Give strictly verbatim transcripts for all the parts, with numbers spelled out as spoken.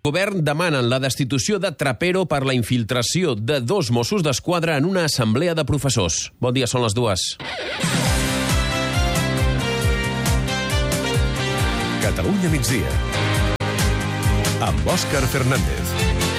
El govern demanen la destitució de Trapero per la infiltració de dos Mossos d'Esquadra en una assemblea de professors. Bon dia, són les dues. Catalunya migdia, amb Òscar Fernández.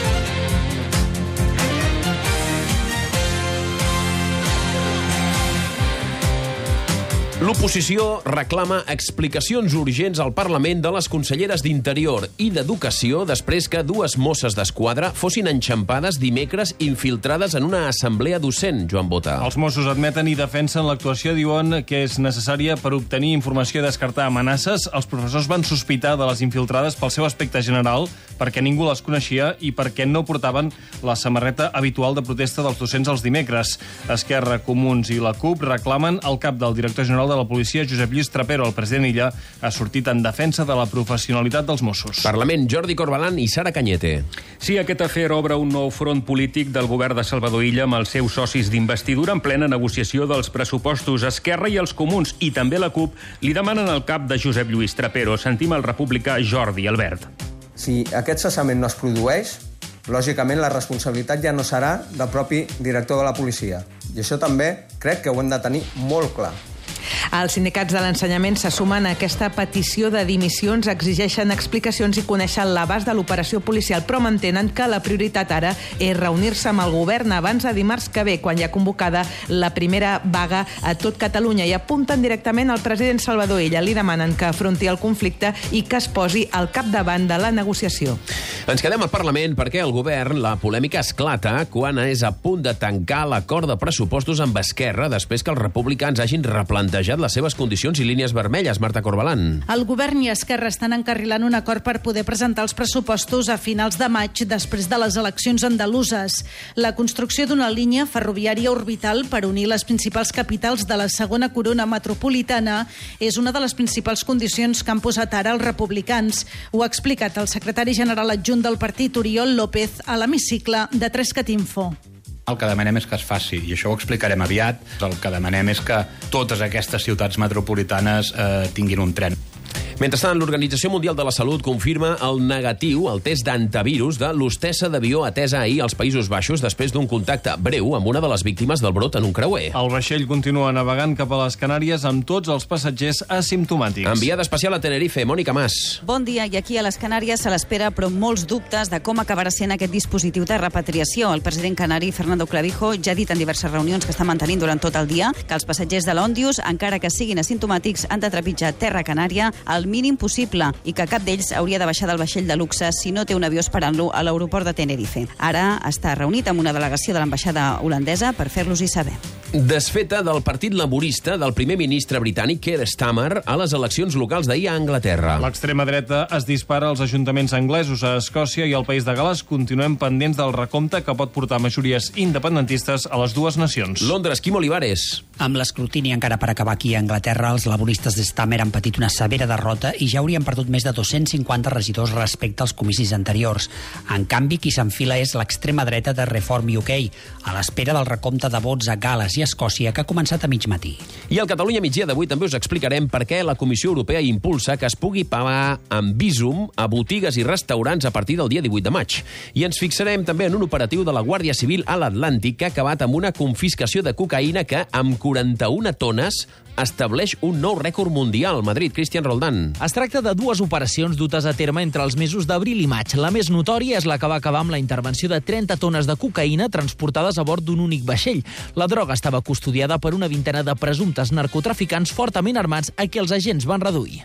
L'oposició reclama explicacions urgents al Parlament de les conselleres d'Interior i d'Educació després que dues Mosses d'Esquadra fossin enxampades dimecres infiltrades en una assemblea docent, Joan Bota. Els Mossos admeten i defensen l'actuació, diuen que és necessària per obtenir informació i descartar amenaces. Els professors van sospitar de les infiltrades pel seu aspecte general, perquè ningú les coneixia i perquè no portaven la samarreta habitual de protesta dels docents els dimecres. Esquerra, Comuns i la CUP reclamen el cap del director general de la policia, Josep Lluís Trapero. El president Illa ha sortit en defensa de la professionalitat dels Mossos. Parlament, Jordi Corbalán i Sara Cañete. Sí, aquest afer obre un nou front polític del govern de Salvador Illa amb els seus socis d'investidura en plena negociació dels pressupostos. Esquerra i els Comuns, i també la CUP, li demanen el cap de Josep Lluís Trapero. Sentim el republicà Jordi Albert. Si aquest cessament no es produeix, lògicament la responsabilitat ja no serà del propi director de la policia. I això també crec que ho hem de tenir molt clar. Els sindicats de l'ensenyament se sumen a aquesta petició de dimissions, exigeixen explicacions i coneixen l'abast de l'operació policial, però mantenen que la prioritat ara és reunir-se amb el govern abans de dimarts que ve, quan hi ha convocada la primera vaga a tot Catalunya, i apunten directament al president Salvador Illa. Li demanen que afronti el conflicte i que es posi al capdavant de la negociació. Ens quedem al Parlament perquè el govern, la polèmica esclata quan és a punt de tancar l'acord de pressupostos amb Esquerra després que els republicans hagin replantejat les seves condicions i línies vermelles. Marta Corbalán. El govern i Esquerra estan encarrilant un acord per poder presentar els pressupostos a finals de maig, després de les eleccions andaluses. La construcció d'una línia ferroviària orbital per unir les principals capitals de la segona corona metropolitana és una de les principals condicions que han posat ara els republicans. Ho ha explicat el secretari general adjunt del partit, Oriol López, a l'hemicicle de Trescatinfo. El que demanem és que es faci, i això ho explicarem aviat. El que demanem és que totes aquestes ciutats metropolitanes eh, tinguin un tren. Mentrestant, l'Organització Mundial de la Salut confirma el negatiu al test d'antivirus de l'hostessa d'avió atesa ahir als Països Baixos després d'un contacte breu amb una de les víctimes del brot en un creuer. El vaixell continua navegant cap a les Canàries amb tots els passatgers asimptomàtics. Enviada especial a Tenerife, Mònica Mas. Bon dia, i aquí a les Canàries se l'espera, però molts dubtes de com acabarà sent aquest dispositiu de repatriació. El president canari, Fernando Clavijo, ja ha dit en diverses reunions que està mantenint durant tot el dia que els passatgers de l'Òndius, encara que siguin asimptomàtics, han de trepitjar terra canària al mínim possible i que cap d'ells hauria de baixar del vaixell de luxe si no té un avió esperant-lo a l'aeroport de Tenerife. Ara està reunit amb una delegació de l'ambaixada holandesa per fer-los-hi saber. Desfeta del Partit Laborista del primer ministre britànic Keir Starmer a les eleccions locals d'ahir a Anglaterra. L'extrema dreta es dispara als ajuntaments anglesos. A Escòcia i al País de Gales continuem pendents del recompte que pot portar majories independentistes a les dues nacions. Londres, Quim Olivares. Amb l'escrutini encara per acabar aquí a Anglaterra, els laboristes de Starmer han patit una severa derrota i ja haurien perdut més de dos-cents cinquanta regidors respecte als comicis anteriors. En canvi, qui s'enfila és l'extrema dreta de Reform U K, a l'espera del recompte de vots a Gales i Escòcia, que ha començat a mig matí. I al Catalunya migdia d'avui també us explicarem per què la Comissió Europea impulsa que es pugui pagar amb visum a botigues i restaurants a partir del dia divuit de maig. I ens fixarem també en un operatiu de la Guàrdia Civil a l'Atlàntic que ha acabat amb una confiscació de cocaïna que, amb quaranta-una tones, estableix un nou rècord mundial. Madrid, Cristian Roldán. Es tracta de dues operacions dutes a terme entre els mesos d'abril i maig. La més notòria és la que va acabar amb la intervenció de trenta tones de cocaïna transportades a bord d'un únic vaixell. La droga estava custodiada per una vintena de presumptes narcotraficants fortament armats a qui els agents van reduir.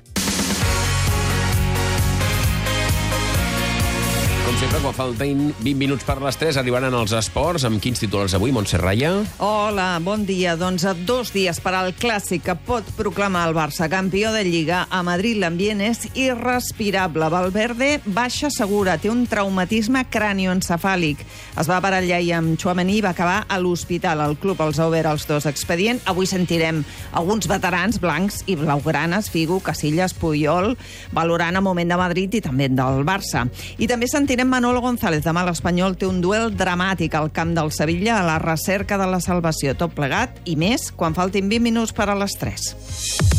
Com sempre, quan falten vint minuts per les tres, arribaran els esports. Amb quins titulars avui, Montse Raya? Hola, bon dia. Doncs a dos dies per al clàssic que pot proclamar el Barça campió de Lliga, a Madrid l'ambient és irrespirable. Valverde baixa segura, té un traumatisme cranioencefàlic. Es va barallar i amb Tchouaméni i va acabar a l'hospital. El club els ha obert els dos expedient. Avui sentirem alguns veterans blancs i blaugranes, Figo, Casillas, Puyol, valorant el moment de Madrid i també del Barça. I també sentirem Manolo González. Demà l'Espanyol té un duel dramàtic al camp del Sevilla a la recerca de la salvació. Tot plegat i més quan faltin vint minuts per a les tres.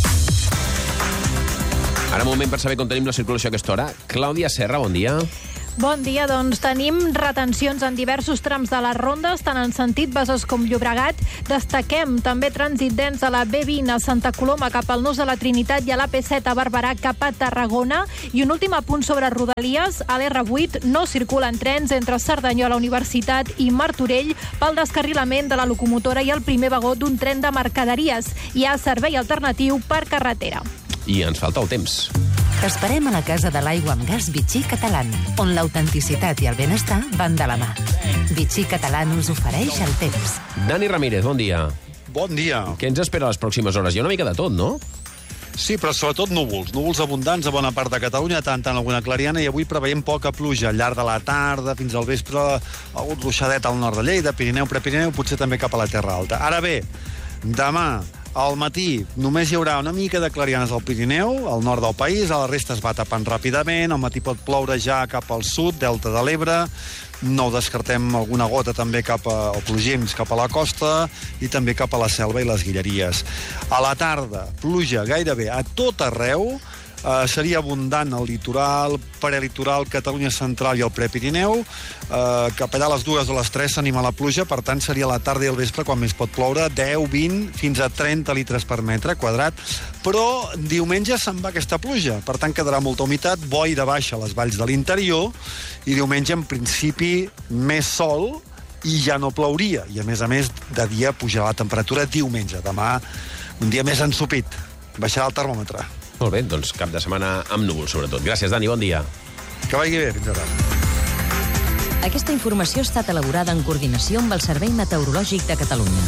Ara un moment per saber com tenim la circulació a aquesta hora. Clàudia Serra, bon dia. Bon dia, doncs tenim retencions en diversos trams de les rondes, tant en sentit Besòs com Llobregat. Destaquem també trànsit dens a la B vint a Santa Coloma cap al Nus de la Trinitat i a l'A P set a Barberà cap a Tarragona. I un últim apunt sobre Rodalies, a l'R vuit no circulen trens entre Cerdanyola Universitat i Martorell pel descarrilament de la locomotora i el primer vagó d'un tren de mercaderies. Hi ha servei alternatiu per carretera. I ens falta el temps. T'esperem a la Casa de l'Aigua amb Gas Vichy Catalán, on l'autenticitat i el benestar van de la mà. Vichy Catalán us ofereix el temps. Dani Ramírez, bon dia. Bon dia. Què ens espera les pròximes hores? Hi ha una mica de tot, no? Sí, però sobretot núvols. Núvols abundants a bona part de Catalunya, tant en alguna clariana, i avui preveiem poca pluja al llarg de la tarda, fins al vespre, algun ruixadet al nord de Lleida, Pirineu, Prepirineu, potser també cap a la Terra Alta. Ara bé, demà, al matí, només hi haurà una mica de clarianes al Pirineu, al nord del país, a la resta es va tapant ràpidament, al matí pot ploure ja cap al sud, delta de l'Ebre, no descartem alguna gota també cap a, o plogims cap a la costa i també cap a la Selva i les Guilleries. A la tarda, pluja gairebé a tot arreu, Uh, seria abundant al litoral, prelitoral, Catalunya central i el Prepirineu. Uh, cap allà a les dues o les tres s'anima la pluja, per tant seria la tarda i el vespre quan més pot ploure, deu, vint, fins a trenta litres per metre quadrat. Però diumenge se'n va aquesta pluja, per tant quedarà molta humitat, boira baixa a les valls de l'interior, i diumenge en principi més sol i ja no plouria. I a més a més de dia pujarà la temperatura diumenge. Demà un dia més ensopit, baixarà el termòmetre. Molt bé, doncs cap de setmana amb núvols, sobretot. Gràcies, Dani, bon dia. Que vagi bé, fins ara. Aquesta informació ha estat elaborada en coordinació amb el Servei Meteorològic de Catalunya.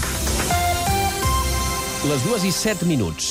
Les dues i set minuts.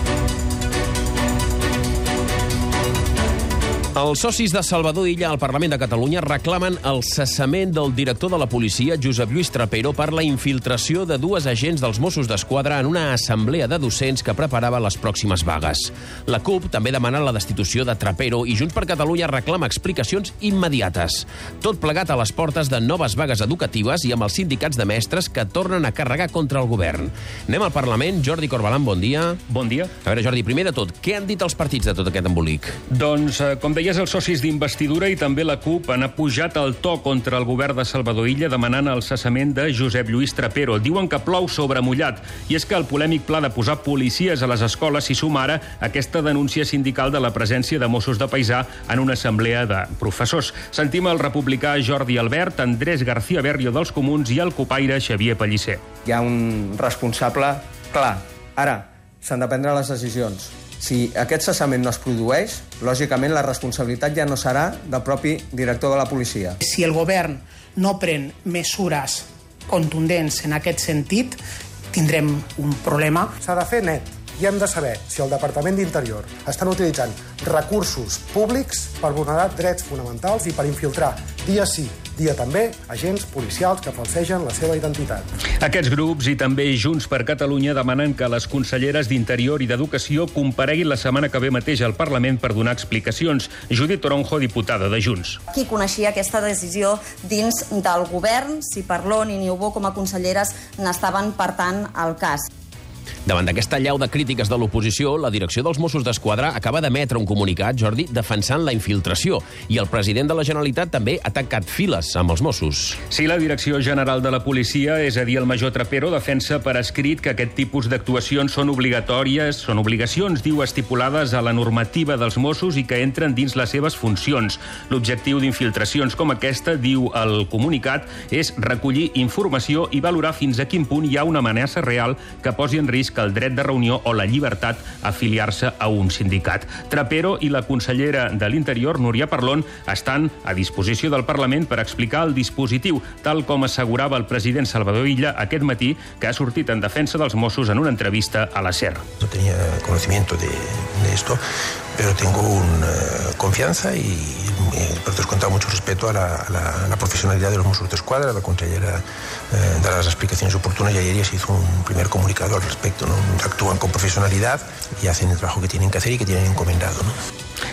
Els socis de Salvador Illa al Parlament de Catalunya reclamen el cessament del director de la policia, Josep Lluís Trapero, per la infiltració de dues agents dels Mossos d'Esquadra en una assemblea de docents que preparava les pròximes vagues. La CUP també demana la destitució de Trapero i Junts per Catalunya reclama explicacions immediates. Tot plegat a les portes de noves vagues educatives i amb els sindicats de mestres que tornen a carregar contra el govern. Anem al Parlament. Jordi Corbalan, bon dia. Bon dia. A veure, Jordi, primer de tot, què han dit els partits de tot aquest embolic? Doncs, com deia, els socis d'investidura i també la CUP han apujat el to contra el govern de Salvador Illa demanant el cessament de Josep Lluís Trapero. Diuen que plou sobre mullat. I és que el polèmic pla de posar policies a les escoles s'hi suma ara aquesta denúncia sindical de la presència de Mossos de paisà en una assemblea de professors. Sentim el republicà Jordi Albert, Andrés García Berrio dels Comuns i el copaire Xavier Pellicer. Hi ha un responsable clar. Ara, s'han de prendre les decisions. Si aquest cessament no es produeix, lògicament la responsabilitat ja no serà del propi director de la policia. Si el govern no pren mesures contundents en aquest sentit, tindrem un problema. S'ha de fer net i hem de saber si el Departament d'Interior estan utilitzant recursos públics per vulnerar drets fonamentals i per infiltrar dia sí, dia també, agents policials que falsegen la seva identitat. Aquests grups i també Junts per Catalunya demanen que les conselleres d'Interior i d'Educació compareguin la setmana que ve mateix al Parlament per donar explicacions. Judit Toronjo, diputada de Junts. Qui coneixia aquesta decisió dins del govern, si Parlon i Niubó com a conselleres n'estaven partant al cas. Davant d'aquesta allau de crítiques de l'oposició, la direcció dels Mossos d'Esquadra acaba d'emetre un comunicat, Jordi, defensant la infiltració. I el president de la Generalitat també ha tancat files amb els Mossos. Sí, la Direcció General de la Policia, és a dir, el major Trapero, defensa per escrit que aquest tipus d'actuacions són obligatòries, són obligacions, diu, estipulades a la normativa dels Mossos i que entren dins les seves funcions. L'objectiu d'infiltracions com aquesta, diu el comunicat, és recollir informació i valorar fins a quin punt hi ha una amenaça real que posi en risc el dret de reunió o la llibertat a afiliar-se a un sindicat. Trapero i la consellera de l'Interior, Núria Parlon, estan a disposició del Parlament per explicar el dispositiu, tal com assegurava el president Salvador Illa aquest matí, que ha sortit en defensa dels Mossos en una entrevista a la SER. No tenía conocimiento de, de esto, pero tengo una uh, confianza y eh, por descontado mucho respeto a la, a, la, a la profesionalidad de los Mossos de Escuadra. La consellera eh, da las explicaciones oportunas y ayer ya se hizo un primer comunicado al respecto, ¿no? Actúan con profesionalidad y hacen el trabajo que tienen que hacer y que tienen encomendado, ¿no?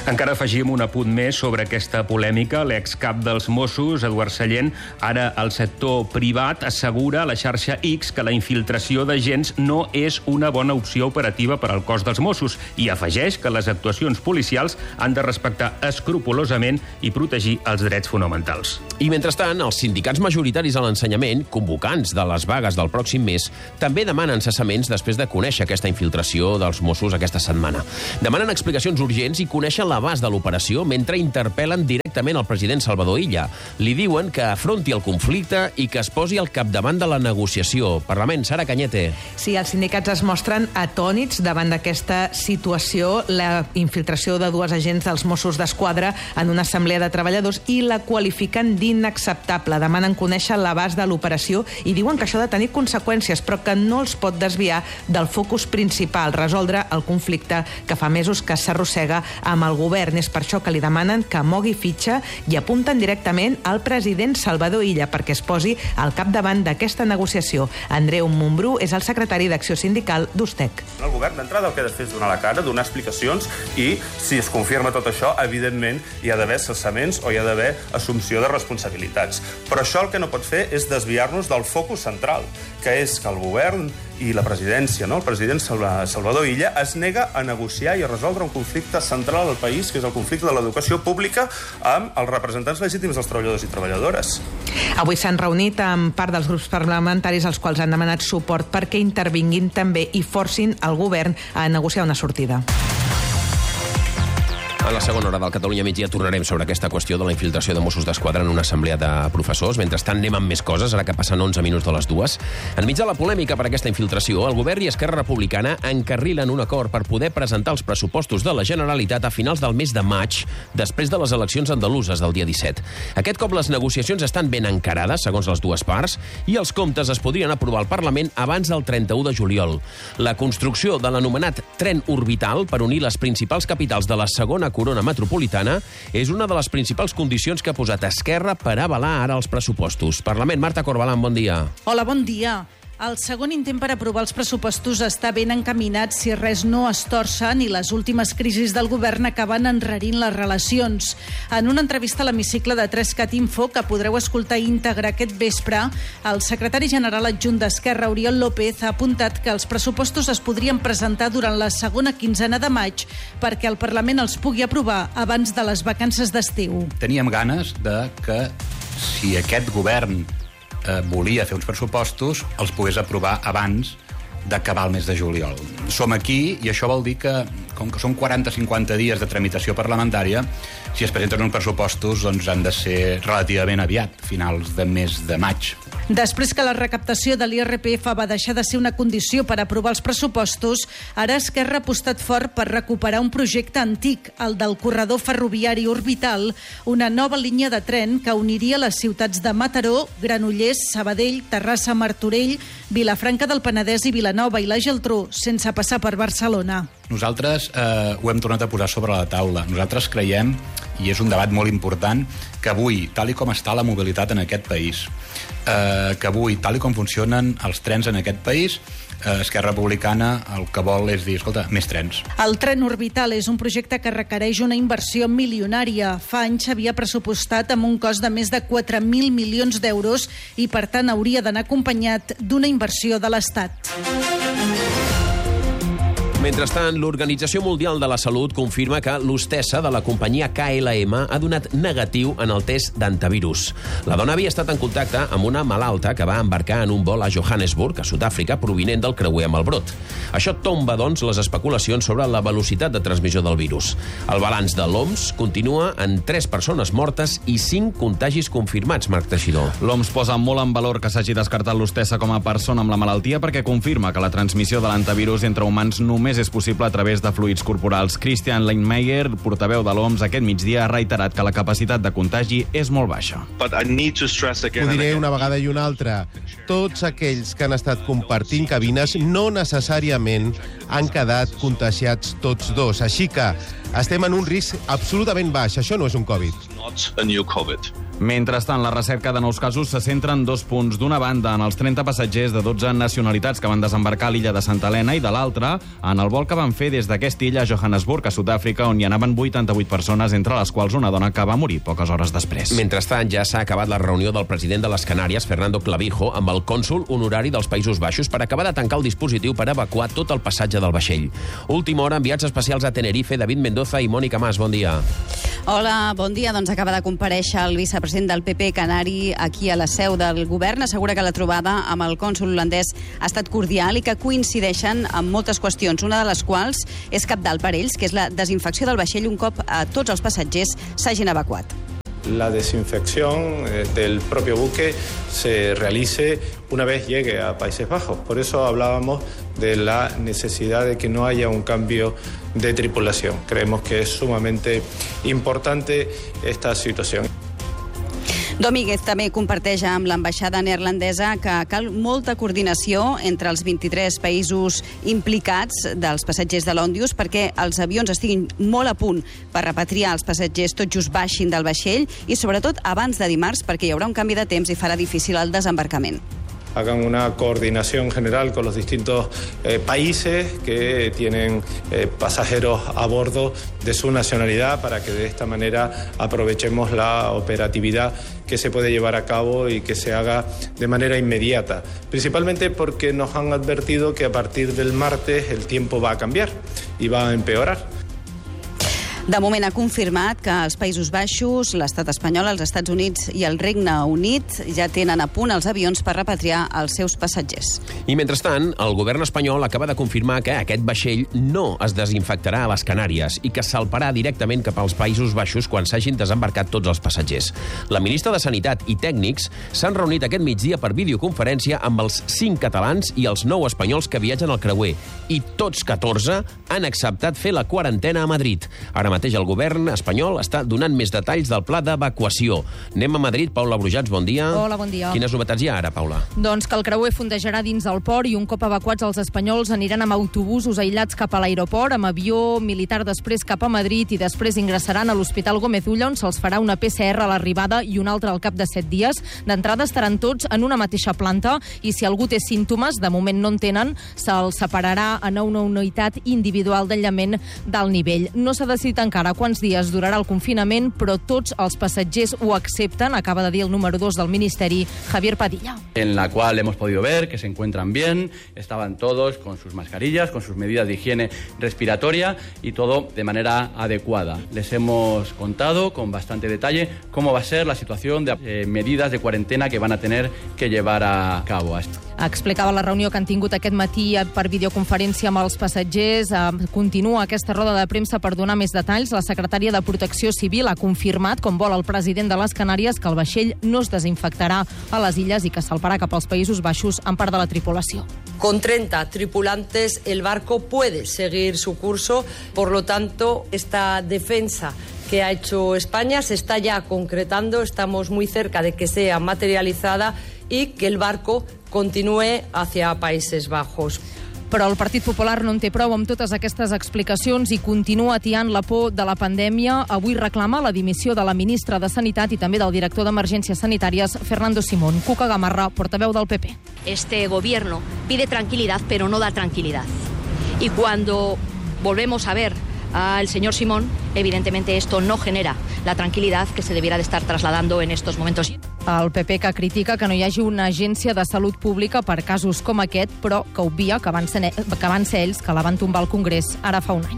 Encara afegim un apunt més sobre aquesta polèmica. L'excap dels Mossos, Eduard Sallent, ara al sector privat, assegura a la xarxa X que la infiltració d'agents no és una bona opció operativa per al cos dels Mossos i afegeix que les actuacions policials han de respectar escrupolosament i protegir els drets fonamentals. I mentrestant, els sindicats majoritaris a l'ensenyament, convocants de les vagues del pròxim mes, també demanen cessaments després de conèixer aquesta infiltració dels Mossos aquesta setmana. Demanen explicacions urgents i coneixen l'abast de l'operació mentre interpel·len directament al president Salvador Illa. Li diuen que afronti el conflicte i que es posi al capdavant de la negociació. Parlament, Sara Cañete. Sí, els sindicats es mostren atònits davant d'aquesta situació, la infiltració de dues agents dels Mossos d'Esquadra en una assemblea de treballadors, i la qualifiquen d'inacceptable. Demanen conèixer l'abast de l'operació i diuen que això ha de tenir conseqüències, però que no els pot desviar del focus principal, resoldre el conflicte que fa mesos que s'arrossega amb el govern. És per això que li demanen que mogui fitxa i apunten directament al president Salvador Illa perquè es posi al capdavant d'aquesta negociació. Andreu Montbrú és el secretari d'Acció Sindical d'Ustec. El govern d'entrada el que ha de fer és donar la cara, donar explicacions, i si es confirma tot això, evidentment hi ha d'haver cessaments o hi ha d'haver assumpció de responsabilitats. Però això el que no pot fer és desviar-nos del focus central, que és que el govern i la presidència, no? el president Salvador Illa, es nega a negociar i a resoldre un conflicte central al país, que és el conflicte de l'educació pública amb els representants legítims dels treballadors i treballadores. Avui s'han reunit amb part dels grups parlamentaris als quals han demanat suport perquè intervinguin també i forcin el govern a negociar una sortida. A la segona hora del Catalunya Migdia tornarem sobre aquesta qüestió de la infiltració de Mossos d'Esquadra en una assemblea de professors. Mentrestant anem amb més coses, ara que passen onze minuts de les dues. Enmig de la polèmica per aquesta infiltració, el govern i Esquerra Republicana encarrilen un acord per poder presentar els pressupostos de la Generalitat a finals del mes de maig, després de les eleccions andaluses del dia disset. Aquest cop les negociacions estan ben encarades, segons les dues parts, i els comptes es podrien aprovar al Parlament abans del trenta-u de juliol. La construcció de l'anomenat tren orbital per unir les principals capitals de la segona corona metropolitana és una de les principals condicions que ha posat Esquerra per avalar ara els pressupostos. Parlament, Marta Corbalán, bon dia. Hola, bon dia. El segon intent per aprovar els pressupostos està ben encaminat si res no es torcen i les últimes crisis del govern acaben enrarint les relacions. En una entrevista a l'hemicicle de tres cat Info, que podreu escoltar íntegra aquest vespre, el secretari general adjunt d'Esquerra, Oriol López, ha apuntat que els pressupostos es podrien presentar durant la segona quinzena de maig perquè el Parlament els pugui aprovar abans de les vacances d'estiu. Teníem ganes de que, si aquest govern Eh, volia fer uns pressupostos, els pogués aprovar abans d'acabar el mes de juliol. Som aquí i això vol dir que, com que són quaranta a cinquanta dies de tramitació parlamentària, si es presenten uns pressupostos doncs han de ser relativament aviat, finals de mes de maig. Després que la recaptació de l'I R P F va deixar de ser una condició per aprovar els pressupostos, ara Esquerra ha apostat fort per recuperar un projecte antic, el del corredor ferroviari orbital, una nova línia de tren que uniria les ciutats de Mataró, Granollers, Sabadell, Terrassa, Martorell, Vilafranca del Penedès i Vilanova i la Geltrú, sense passar per Barcelona. Nosaltres eh, ho hem tornat a posar sobre la taula. Nosaltres creiem, i és un debat molt important, que avui, tal i com està la mobilitat en aquest país, eh, que avui, tal i com funcionen els trens en aquest país, eh, Esquerra Republicana el que vol és dir, escolta, més trens. El tren orbital és un projecte que requereix una inversió milionària. Fa anys s'havia pressupostat amb un cost de més de quatre mil milions d'euros i, per tant, hauria d'anar acompanyat d'una inversió de l'Estat. Mentrestant, l'Organització Mundial de la Salut confirma que l'hostessa de la companyia K L M ha donat negatiu en el test d'antivirus. La dona havia estat en contacte amb una malalta que va embarcar en un vol a Johannesburg, a Sud-àfrica, provinent del creuer amb el brot. Això tomba, doncs, les especulacions sobre la velocitat de transmissió del virus. El balanç de l'O M S continua en tres persones mortes i cinc contagis confirmats, Marc Teixidor. L'O M S posa molt en valor que s'hagi descartat l'hostessa com a persona amb la malaltia perquè confirma que la transmissió de l'antivirus entre humans només és possible a través de fluids corporals. Christian Leinmeyer, portaveu de l'O M S aquest migdia, ha reiterat que la capacitat de contagi és molt baixa. Ho diré una vegada i una altra. Tots aquells que han estat compartint cabines no necessàriament han quedat contagiats tots dos. Així que estem en un risc absolutament baix. Això no és un Covid. Mentrestant, la recerca de nous casos se centra en dos punts. D'una banda, en els trenta passatgers de dotze nacionalitats que van desembarcar a l'illa de Santa Helena, i de l'altra, en el vol que van fer des d'aquesta illa a Johannesburg, a Sud-àfrica, on hi anaven vuitanta-vuit persones, entre les quals una dona que va morir poques hores després. Mentrestant, ja s'ha acabat la reunió del president de les Canàries, Fernando Clavijo, amb el cònsol honorari dels Països Baixos per acabar de tancar el dispositiu per evacuar tot el passatge del vaixell. Última hora, enviats especials a Tenerife, David Mendoza i Mònica Mas. Bon dia. Hola, bon dia. Doncs acaba de comparèixer el vicepresident del P P canari aquí a la seu del govern. Assegura que la trobada amb el cònsol holandès ha estat cordial i que coincideixen en moltes qüestions, una de les quals és cabdal per ells, que és la desinfecció del vaixell un cop a tots els passatgers s'hagin evacuat. La desinfección del propio buque se realice una vez llegue a Países Bajos. Por eso hablábamos de la necesidad de que no haya un cambio de tripulación. Creemos que es sumamente importante esta situación. Domínguez també comparteix amb l'ambaixada neerlandesa que cal molta coordinació entre els vint-i-tres països implicats dels passatgers de l'Òndius perquè els avions estiguin molt a punt per repatriar els passatgers tot just baixin del vaixell i sobretot abans de dimarts perquè hi haurà un canvi de temps i farà difícil el desembarcament. Hagan una coordinación general con los distintos eh, países que tienen eh, pasajeros a bordo de su nacionalidad para que de esta manera aprovechemos la operatividad que se puede llevar a cabo y que se haga de manera inmediata. Principalmente porque nos han advertido que a partir del martes el tiempo va a cambiar y va a empeorar. De moment ha confirmat que els Països Baixos, l'estat espanyol, els Estats Units i el Regne Unit ja tenen a punt els avions per repatriar els seus passatgers. I mentrestant, el govern espanyol acaba de confirmar que aquest vaixell no es desinfectarà a les Canàries i que salparà directament cap als Països Baixos quan s'hagin desembarcat tots els passatgers. La ministra de Sanitat i tècnics s'han reunit aquest migdia per videoconferència amb els cinc catalans i els nou espanyols que viatgen al creuer i tots catorze han acceptat fer la quarantena a Madrid. Ara mateix el govern espanyol està donant més detalls del pla d'evacuació. Anem a Madrid. Paula Brujats, bon dia. Hola, bon dia. Quines novetats hi ha ara, Paula? Doncs que el creuer fondejarà dins del port i un cop evacuats els espanyols aniran amb autobusos aïllats cap a l'aeroport, amb avió militar després cap a Madrid i després ingressaran a l'Hospital Gómez Ulla, on se'ls farà una P C R a l'arribada i una altra al cap de set dies. D'entrada estaran tots en una mateixa planta i si algú té símptomes, de moment no en tenen, se'ls separarà en una unitat individual d'aïllament d'alt nivell. No s'ha decidit encara quants dies durarà el confinament, però tots els passatgers ho accepten, acaba de dir el número dos del Ministeri, Javier Padilla. En la cual hemos podido ver que se encuentran bien, estaban todos con sus mascarillas, con sus medidas de higiene respiratoria y todo de manera adecuada. Les hemos contado con bastante detalle cómo va a ser la situación de eh, medidas de cuarentena que van a tener que llevar a cabo. Explicava la reunió que han tingut aquest matí per videoconferència amb els passatgers. Continua aquesta roda de premsa per donar més detalls. La secretària de Protecció Civil ha confirmat, com vol el president de les Canàries, que el vaixell no es desinfectarà a les illes i que salparà cap als Països Baixos amb part de la tripulació. Con treinta tripulantes el barco puede seguir su curso, por lo tanto esta defensa que ha hecho España se está ya concretando, estamos muy cerca de que sea materializada y que el barco continúe hacia Países Bajos. Però el Partit Popular no en té prou amb totes aquestes explicacions i continua atiant la por de la pandèmia. Avui reclama la dimissió de la ministra de Sanitat i també del director d'Emergències Sanitàries, Fernando Simón. Cuca Gamarra, portaveu del P P. Este gobierno pide tranquilidad, pero no da tranquilidad. Y cuando volvemos a ver al señor Simón, evidentemente esto no genera la tranquilidad que se debiera de estar trasladando en estos momentos. El P P que critica que no hi hagi una agència de salut pública per casos com aquest, però que obvia que van ser, que van ser ells que la van tombar al Congrés ara fa un any.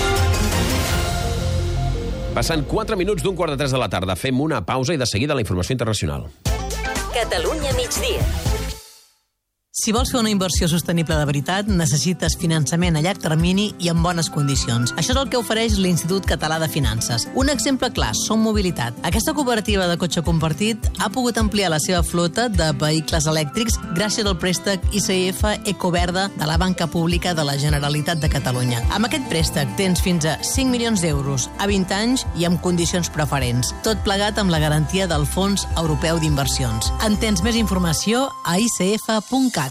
Passen quatre minuts d'un quart de tres de la tarda. Fem una pausa i de seguida la informació internacional. Catalunya migdia. Si vols fer una inversió sostenible de veritat, necessites finançament a llarg termini i en bones condicions. Això és el que ofereix l'Institut Català de Finances. Un exemple clar, Som Mobilitat. Aquesta cooperativa de cotxe compartit ha pogut ampliar la seva flota de vehicles elèctrics gràcies al préstec I C F Ecoverda de la Banca Pública de la Generalitat de Catalunya. Amb aquest préstec tens fins a cinc milions d'euros a vint anys i amb condicions preferents. Tot plegat amb la garantia del Fons Europeu d'Inversions. En tens més informació a i c f punt cat.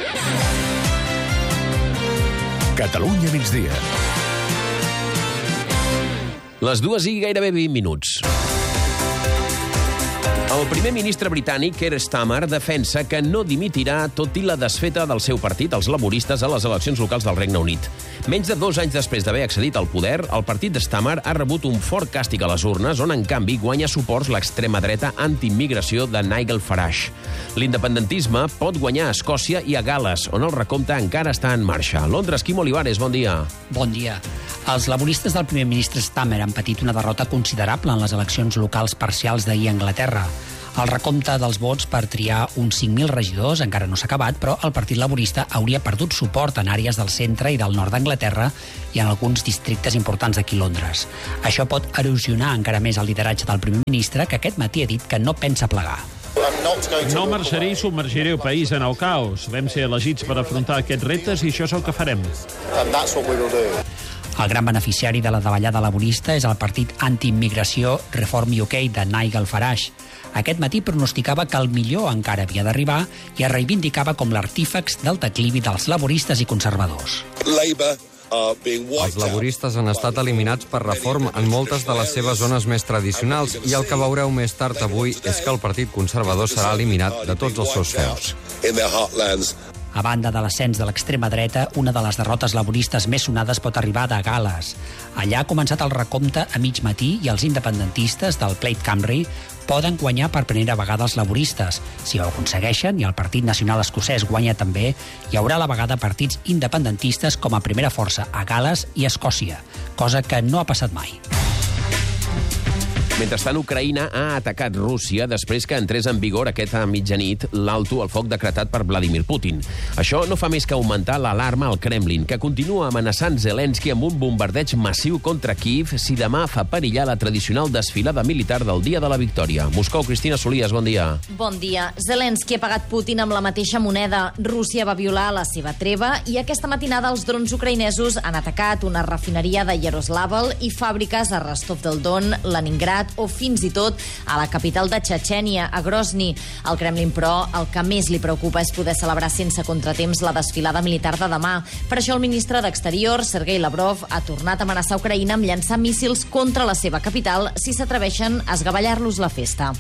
Catalunya migdia. Les dues i gairebé vint minuts. El primer ministre britànic, Keir Starmer, defensa que no dimitirà tot i la desfeta del seu partit, els laboristes, a les eleccions locals del Regne Unit. Menys de dos anys després d'haver accedit al poder, el partit de Starmer ha rebut un fort càstig a les urnes, on, en canvi, guanya suports l'extrema dreta anti-immigració de Nigel Farage. L'independentisme pot guanyar a Escòcia i a Gal·les, on el recompte encara està en marxa. Londres, Quim Olivares, bon dia. Bon dia. Els laboristes del primer ministre Starmer han patit una derrota considerable en les eleccions locals parcials d'ahir a Anglaterra. El recompte dels vots per triar uns cinc mil regidors encara no s'ha acabat, però el Partit Laborista hauria perdut suport en àrees del centre i del nord d'Anglaterra i en alguns districtes importants d'aquí Londres. Això pot erosionar encara més el lideratge del primer ministre, que aquest matí ha dit que no pensa plegar. No marxaré i submergiré el país en el caos. Vam ser elegits per afrontar aquests reptes i això és el que farem. El gran beneficiari de la davallada laborista és el partit anti-immigració Reform U K de Nigel Farage. Aquest matí pronosticava que el millor encara havia d'arribar i es reivindicava com l'artífex del declivi dels laboristes i conservadors. Els laboristes han estat eliminats per Reform en moltes de les seves zones més tradicionals i el que veureu més tard avui és que el Partit Conservador serà eliminat de tots els seus feus. A banda de l'ascens de l'extrema dreta, una de les derrotes laboristes més sonades pot arribar de Gal·les. Allà ha començat el recompte a mig matí i els independentistes del Plaid Cymru poden guanyar per primera vegada els laboristes. Si ho aconsegueixen i el Partit Nacional Escocès guanya també, hi haurà a la vegada partits independentistes com a primera força a Gal·les i Escòcia, cosa que no ha passat mai. Mentrestant, Ucraïna ha atacat Rússia després que entrés en vigor aquesta mitjanit l'alto al foc decretat per Vladimir Putin. Això no fa més que augmentar l'alarma al Kremlin, que continua amenaçant Zelensky amb un bombardeig massiu contra Kíev si demà fa perillar la tradicional desfilada militar del Dia de la Victòria. Moscou, Cristina Solies, bon dia. Bon dia. Zelensky ha pagat Putin amb la mateixa moneda. Rússia va violar la seva treva i aquesta matinada els drons ucraïnesos han atacat una refineria de Yaroslavl i fàbriques a Rostov del Don, Leningrad o fins i tot a la capital de Txetxènia, a Grozny. Al Kremlin, però, el que més li preocupa és poder celebrar sense contratemps la desfilada militar de demà. Per això el ministre d'Exterior, Sergei Lavrov, ha tornat a amenaçar Ucraïna amb llançar míssils contra la seva capital si s'atreveixen a esgavellar-los la festa.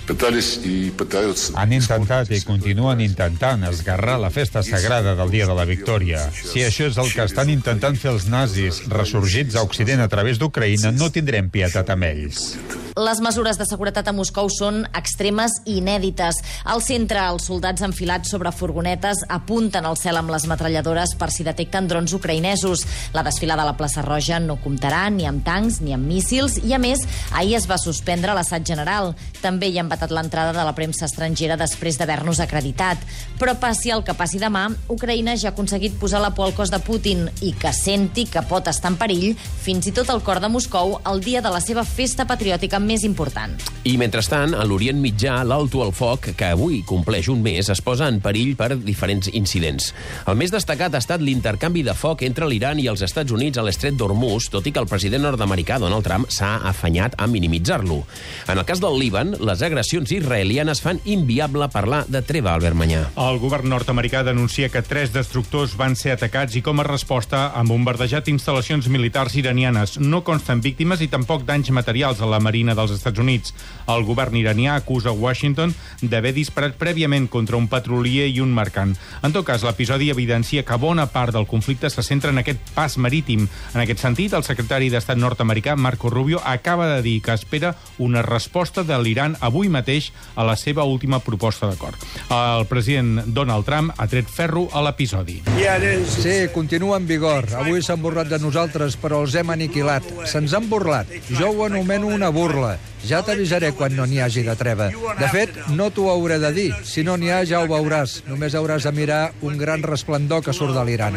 Han intentat i continuen intentant esgarrar la festa sagrada del Dia de la Victòria. Si això és el que estan intentant fer els nazis ressorgits a Occident a través d'Ucraïna, no tindrem pietat amb ells. Les mesures de seguretat a Moscou són extremes i inèdites. Al centre, els soldats enfilats sobre furgonetes apunten al cel amb les metralladores per si detecten drons ucraïnesos. La desfilada a la plaça Roja no comptarà ni amb tancs ni amb míssils i, a més, ahir es va suspendre l'assaig general. També hi ha embatat l'entrada de la premsa estrangera després d'haver-nos acreditat. Però passi el que passi demà, Ucraïna ja ha aconseguit posar la por al cos de Putin i que senti que pot estar en perill fins i tot el cor de Moscou el dia de la seva festa patriòtica més important. I, mentrestant, a l'Orient Mitjà, l'alto al foc, que avui compleix un mes, es posa en perill per diferents incidents. El més destacat ha estat l'intercanvi de foc entre l'Iran i els Estats Units a l'estret d'Hormuz, tot i que el president nord-americà, Donald Trump, s'ha afanyat a minimitzar-lo. En el cas del Líban, les agressions israelianes fan inviable parlar de treva, Albert Manyà. El govern nord-americà denuncia que tres destructors van ser atacats i, com a resposta, han bombardejat instal·lacions militars iranianes. No consten víctimes i tampoc danys materials a la marina dels Estats Units. El govern iranià acusa Washington d'haver disparat prèviament contra un petrolier i un mercant. En tot cas, l'episodi evidencia que bona part del conflicte se centra en aquest pas marítim. En aquest sentit, el secretari d'Estat nord-americà, Marco Rubio, acaba de dir que espera una resposta de l'Iran avui mateix a la seva última proposta d'acord. El president Donald Trump ha tret ferro a l'episodi. Sí, continua en vigor. Avui s'han burlat de nosaltres, però els hem aniquilat. Se'ns han burlat. Jo ho anomeno una burla. Ja t'avisaré quan no n'hi hagi de treva. De fet, no t'ho hauré de dir. Si no n'hi ha, ja ho veuràs. Només hauràs de mirar un gran resplendor que surt de l'Iran.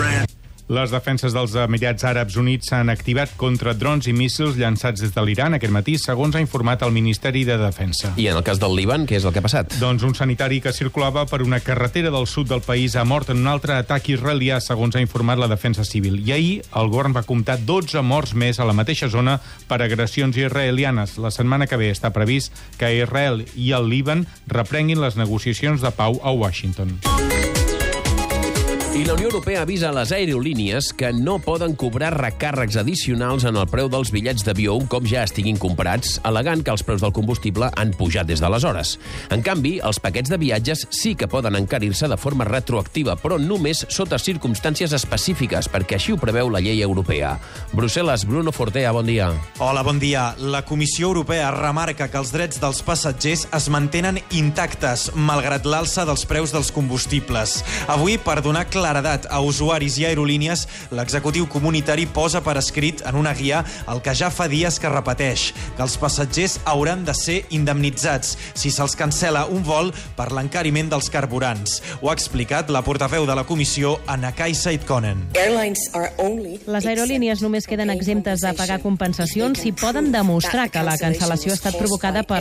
Les defenses dels Emirats Àrabs Units s'han activat contra drons i míssils llançats des de l'Iran aquest matí, segons ha informat el Ministeri de Defensa. I en el cas del Líban, què és el que ha passat? Doncs un sanitari que circulava per una carretera del sud del país ha mort en un altre atac israelià, segons ha informat la Defensa Civil. I ahir el govern va comptar dotze morts més a la mateixa zona per agressions israelianes. La setmana que ve està previst que Israel i el Líban reprenguin les negociacions de pau a Washington. I la Unió Europea avisa a les aerolínies que no poden cobrar recàrrecs addicionals en el preu dels bitllets d'avió un cop ja estiguin comprats, al·legant que els preus del combustible han pujat des d'aleshores. En canvi, els paquets de viatges sí que poden encarir-se de forma retroactiva, però només sota circumstàncies específiques, perquè així ho preveu la llei europea. Brussel·les, Bruno Fortea, bon dia. Hola, bon dia. La Comissió Europea remarca que els drets dels passatgers es mantenen intactes, malgrat l'alça dels preus dels combustibles. Avui, per donar claredat a usuaris i aerolínies, l'executiu comunitari posa per escrit en una guia el que ja fa dies que repeteix, que els passatgers hauran de ser indemnitzats si se'ls cancela un vol per l'encariment dels carburants. Ho ha explicat la portaveu de la comissió, Anna Kaisa Itkonen. Les aerolínies només queden exemptes de pagar compensacions si poden demostrar que la cancel·lació ha estat provocada per